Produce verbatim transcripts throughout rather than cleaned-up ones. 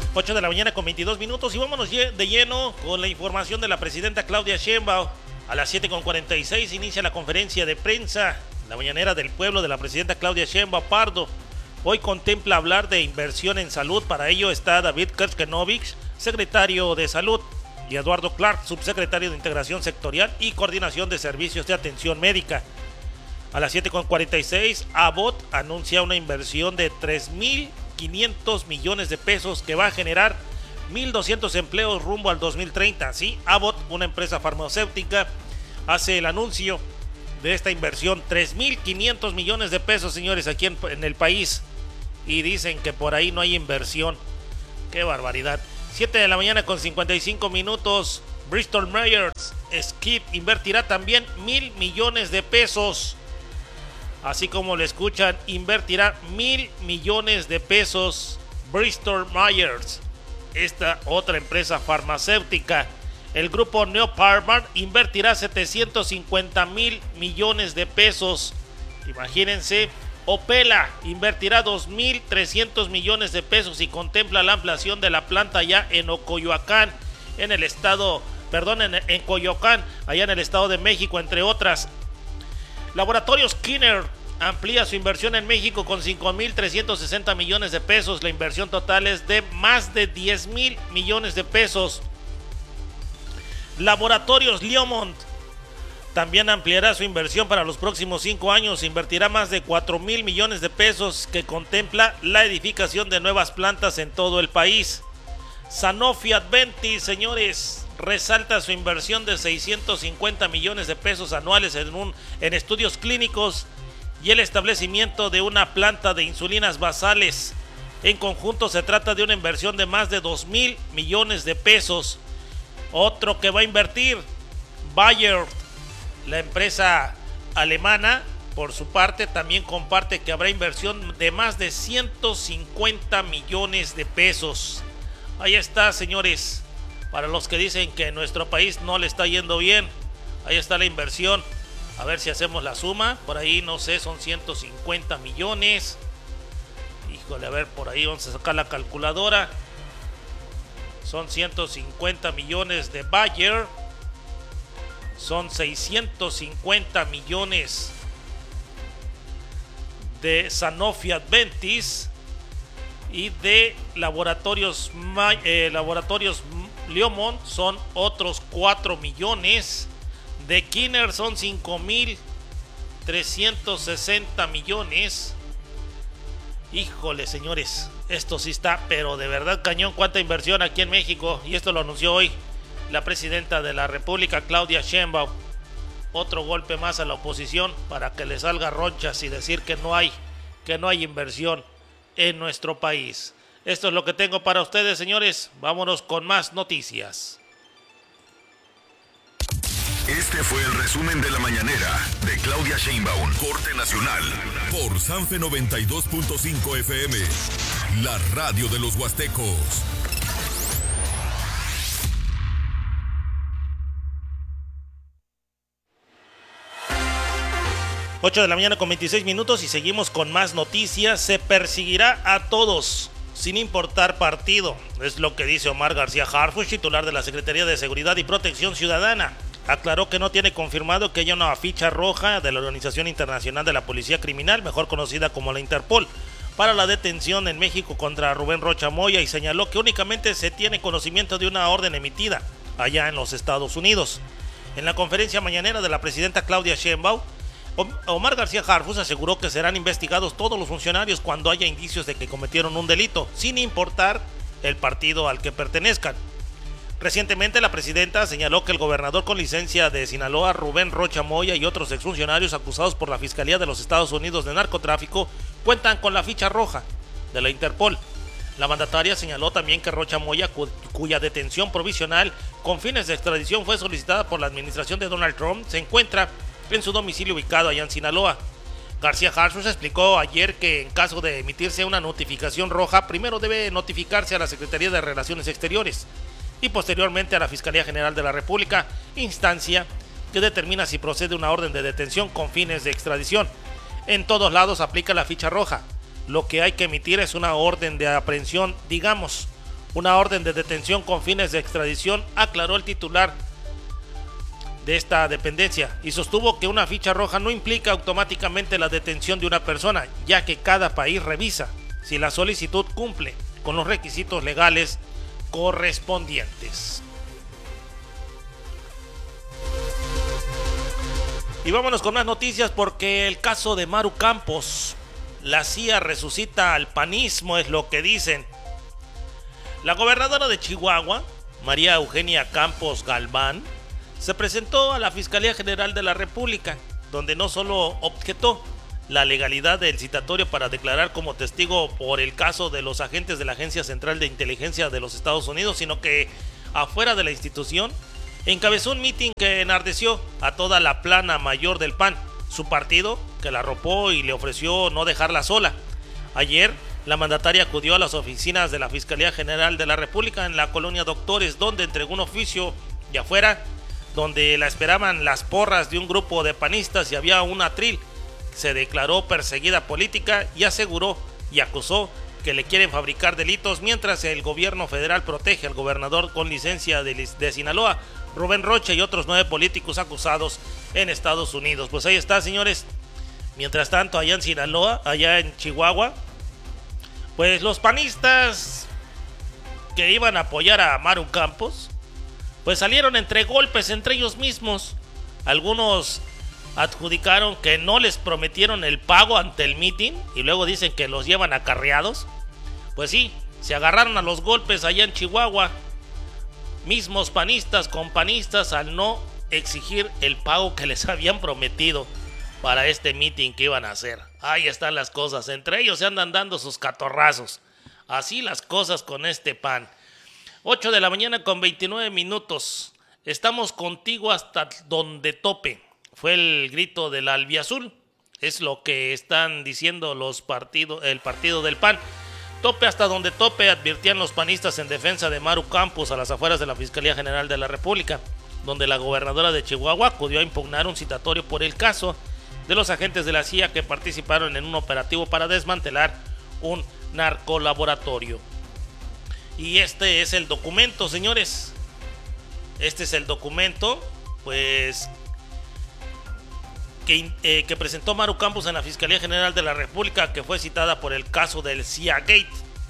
ocho de la mañana con veintidós minutos y vámonos de lleno con la información de la presidenta Claudia Sheinbaum. A las siete con cuarenta y seis inicia la conferencia de prensa, la mañanera del pueblo de la presidenta Claudia Sheinbaum Pardo. Hoy contempla hablar de inversión en salud. Para ello está David Kerkenovich, secretario de Salud, y Eduardo Clark, subsecretario de Integración Sectorial y Coordinación de Servicios de Atención Médica. A las siete con cuarenta y seis, Abbott anuncia una inversión de tres mil quinientos millones de pesos que va a generar mil doscientos empleos rumbo al dos mil treinta. Sí, Abbott, una empresa farmacéutica, hace el anuncio de esta inversión, tres mil quinientos millones de pesos, señores, aquí en, en el país, y dicen que por ahí no hay inversión. ¡Qué barbaridad! siete de la mañana con cincuenta y cinco minutos. Bristol Myers Squibb invertirá también mil millones de pesos. Así como lo escuchan, invertirá mil millones de pesos Bristol Myers, esta otra empresa farmacéutica. El grupo Neopharma invertirá setecientos cincuenta mil millones de pesos. Imagínense. Opela invertirá dos mil trescientos millones de pesos y contempla la ampliación de la planta allá en Ocoyoacán, en el estado, perdón, en, en Coyoacán, allá en el estado de México, entre otras. Laboratorios Skinner amplía su inversión en México con cinco mil trescientos sesenta millones de pesos. La inversión total es de más de diez mil millones de pesos. Laboratorios Leomont también ampliará su inversión para los próximos cinco años. Invertirá más de cuatro mil millones de pesos, que contempla la edificación de nuevas plantas en todo el país. Sanofi Aventis, señores, resalta su inversión de seiscientos cincuenta millones de pesos anuales en, un, en estudios clínicos y el establecimiento de una planta de insulinas basales. En conjunto se trata de una inversión de más de dos mil millones de pesos. Otro que va a invertir, Bayer, la empresa alemana, por su parte, también comparte que habrá inversión de más de ciento cincuenta millones de pesos. Ahí está, señores, para los que dicen que en nuestro país no le está yendo bien, ahí está la inversión. A ver si hacemos la suma, por ahí no sé, son ciento cincuenta millones. Híjole, a ver, por ahí vamos a sacar la calculadora. Son ciento cincuenta millones de Bayer. Son seiscientos cincuenta millones de Sanofi Aventis y de laboratorios eh, laboratorios Leomont son otros cuatro millones. De Kinner son cinco mil trescientos sesenta millones. Híjole, señores, esto sí está, pero de verdad cañón. Cuánta inversión aquí en México, y esto lo anunció hoy la presidenta de la República, Claudia Sheinbaum. Otro golpe más a la oposición para que le salga ronchas y decir que no hay, que no hay inversión en nuestro país. Esto es lo que tengo para ustedes, señores. Vámonos con más noticias. Este fue el resumen de la mañanera de Claudia Sheinbaum, Corte Nacional, por Sanfe noventa y dos punto cinco F M, la radio de los huastecos. ocho de la mañana con veintiséis minutos y seguimos con más noticias. Se perseguirá a todos, sin importar partido. Es lo que dice Omar García Harfuch, titular de la Secretaría de Seguridad y Protección Ciudadana. Aclaró que no tiene confirmado que haya una ficha roja de la Organización Internacional de la Policía Criminal, mejor conocida como la Interpol, para la detención en México contra Rubén Rocha Moya, y señaló que únicamente se tiene conocimiento de una orden emitida allá en los Estados Unidos. En la conferencia mañanera de la presidenta Claudia Sheinbaum, Omar García Harfuch aseguró que serán investigados todos los funcionarios cuando haya indicios de que cometieron un delito, sin importar el partido al que pertenezcan. Recientemente la presidenta señaló que el gobernador con licencia de Sinaloa, Rubén Rocha Moya, y otros exfuncionarios acusados por la Fiscalía de los Estados Unidos de narcotráfico cuentan con la ficha roja de la Interpol. La mandataria señaló también que Rocha Moya, cu- cuya detención provisional con fines de extradición fue solicitada por la administración de Donald Trump, se encuentra en su domicilio ubicado allá en Sinaloa. García Harfuch explicó ayer que en caso de emitirse una notificación roja, primero debe notificarse a la Secretaría de Relaciones Exteriores y posteriormente a la Fiscalía General de la República, instancia que determina si procede una orden de detención con fines de extradición. En todos lados aplica la ficha roja. Lo que hay que emitir es una orden de aprehensión, digamos, una orden de detención con fines de extradición, aclaró el titular de esta dependencia, y sostuvo que una ficha roja no implica automáticamente la detención de una persona, ya que cada país revisa si la solicitud cumple con los requisitos legales correspondientes. Y vámonos con más noticias, porque el caso de Maru Campos, la C I A resucita al panismo, es lo que dicen. La gobernadora de Chihuahua, María Eugenia Campos Galván, se presentó a la Fiscalía General de la República, donde no solo objetó la legalidad del citatorio para declarar como testigo por el caso de los agentes de la Agencia Central de Inteligencia de los Estados Unidos, sino que afuera de la institución encabezó un mitin que enardeció a toda la plana mayor del P A N, su partido, que la arropó y le ofreció no dejarla sola. Ayer, la mandataria acudió a las oficinas de la Fiscalía General de la República en la colonia Doctores, donde entregó un oficio, y afuera, donde la esperaban las porras de un grupo de panistas y había un atril, se declaró perseguida política y aseguró y acusó que le quieren fabricar delitos, mientras el gobierno federal protege al gobernador con licencia de, de Sinaloa, Rubén Rocha, y otros nueve políticos acusados en Estados Unidos. Pues ahí está, señores. Mientras tanto, allá en Sinaloa, allá en Chihuahua, pues los panistas que iban a apoyar a Maru Campos, pues salieron entre golpes entre ellos mismos. Algunos adjudicaron que no les prometieron el pago ante el mitin y luego dicen que los llevan acarreados. Pues sí, se agarraron a los golpes allá en Chihuahua, mismos panistas con panistas, al no exigir el pago que les habían prometido para este mitin que iban a hacer. Ahí están las cosas, entre ellos se andan dando sus catorrazos. Así las cosas con este P A N. ocho de la mañana con veintinueve minutos. Estamos contigo hasta donde tope. Fue el grito del albiazul. Es lo que están diciendo los partidos, el partido del P A N. Tope hasta donde tope, advirtían los panistas en defensa de Maru Campos a las afueras de la Fiscalía General de la República, donde la gobernadora de Chihuahua acudió a impugnar un citatorio por el caso de los agentes de la C I A que participaron en un operativo para desmantelar un narcolaboratorio. Y este es el documento, señores. Este es el documento, pues, que, eh, que presentó Maru Campos en la Fiscalía General de la República, que fue citada por el caso del C I A Gate.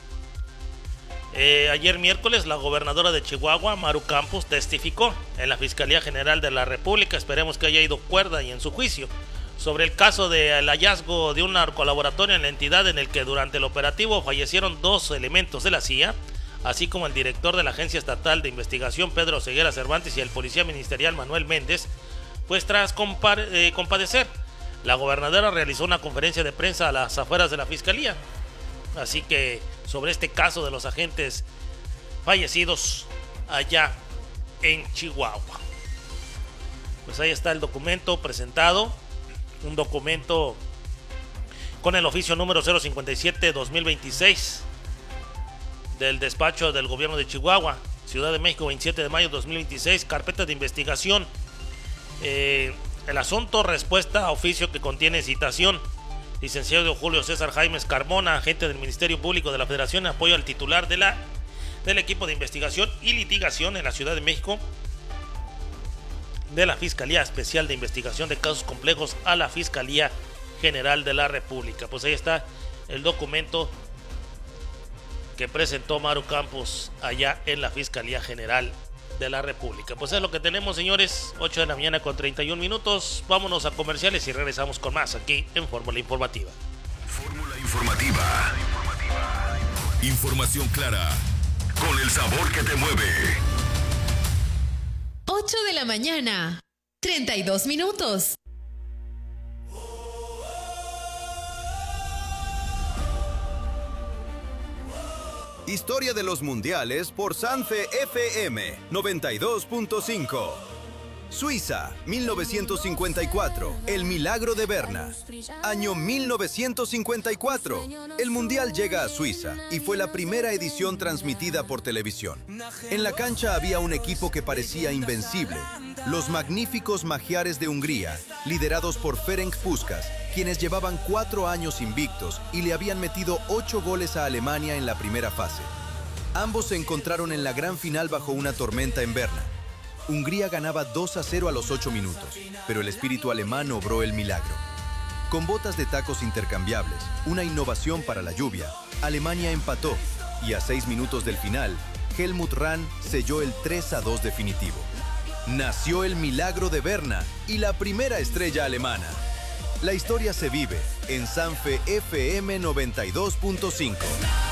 Eh, ayer miércoles, la gobernadora de Chihuahua, Maru Campos, testificó en la Fiscalía General de la República, esperemos que haya ido cuerda y en su juicio, sobre el caso del hallazgo de un narcolaboratorio en la entidad, en el que durante el operativo fallecieron dos elementos de la C I A, así como el director de la Agencia Estatal de Investigación, Pedro Ceguera Cervantes, y el policía ministerial, Manuel Méndez. Pues tras compa- eh, compadecer, la gobernadora realizó una conferencia de prensa a las afueras de la Fiscalía. Así que sobre este caso de los agentes fallecidos allá en Chihuahua. Pues ahí está el documento presentado. Un documento con el oficio número cero cincuenta y siete dos mil veintiséis del despacho del gobierno de Chihuahua, Ciudad de México, veintisiete de mayo de dos mil veintiséis, carpeta de investigación. Eh, el asunto, respuesta a oficio que contiene citación. Licenciado Julio César Jaimes Carmona, agente del Ministerio Público de la Federación, en apoyo al titular de la, del equipo de investigación y litigación en la Ciudad de México de la Fiscalía Especial de Investigación de Casos Complejos a la Fiscalía General de la República. Pues ahí está el documento que presentó Maru Campos allá en la Fiscalía General de la República. Pues es lo que tenemos, señores. ocho de la mañana con treinta y un minutos. Vámonos a comerciales y regresamos con más aquí en Fórmula Informativa. Fórmula Informativa. Información clara, con el sabor que te mueve. ocho de la mañana, treinta y dos minutos. Historia de los mundiales por Sanfe F M noventa y dos punto cinco. Suiza, mil novecientos cincuenta y cuatro, el milagro de Berna. Año mil novecientos cincuenta y cuatro, el mundial llega a Suiza y fue la primera edición transmitida por televisión. En la cancha había un equipo que parecía invencible, los magníficos Magiares de Hungría, liderados por Ferenc Puskás, quienes llevaban cuatro años invictos y le habían metido ocho goles a Alemania en la primera fase. Ambos se encontraron en la gran final bajo una tormenta en Berna. Hungría ganaba dos a cero a los ocho minutos, pero el espíritu alemán obró el milagro. Con botas de tacos intercambiables, una innovación para la lluvia, Alemania empató y a seis minutos del final, Helmut Rahn selló el tres a dos definitivo. Nació el milagro de Berna y la primera estrella alemana. La historia se vive en Sanfe F M noventa y dos punto cinco.